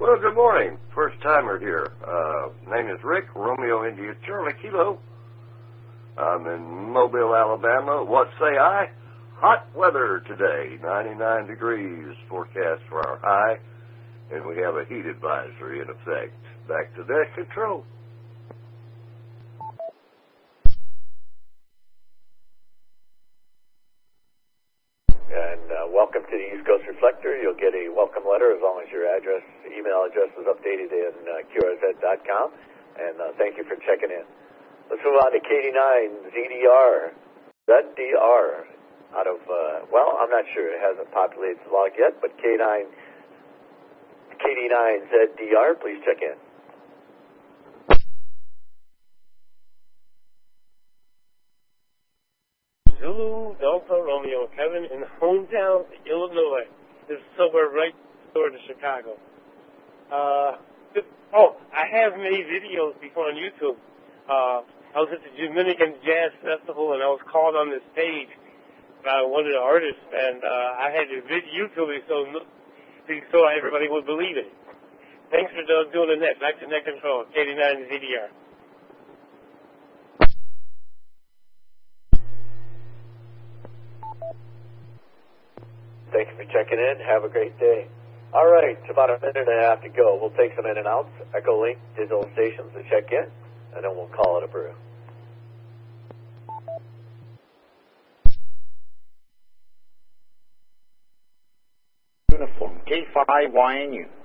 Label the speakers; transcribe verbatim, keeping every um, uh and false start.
Speaker 1: Well, good morning. First timer here. Uh, name is Rick, Romeo India Charlie Kilo. I'm in Mobile, Alabama. What say I? Hot weather today, ninety-nine degrees forecast for our high, and we have a heat advisory in effect. Back to deck control.
Speaker 2: And uh, welcome to the East Coast Reflector. You'll get a welcome letter as long as your address, email address is updated in uh, Q R Z dot com. And uh, thank you for checking in. Let's move on to K D nine Z D R. Z D R out of, uh, well, I'm not sure. It hasn't populated the log yet, but K nine, K D nine Z D R, please check in.
Speaker 3: Zulu Delta Romeo Kevin in hometown Illinois. This is somewhere right door to Chicago. Uh, this, oh, I have made videos before on YouTube. Uh, I was at the Dominican Jazz Festival and I was called on the stage by one of the artists, and uh, I had to vid YouTube it so so everybody would believe it. Thanks for doing the net. Back to net control. K D nine Z D R.
Speaker 2: Thank you for checking in. Have a great day. All right, it's about a minute and a half to go. We'll take some in and outs. Echo Link digital stations to check in, and then we'll call it a brew.
Speaker 4: Uniform K five Y N U.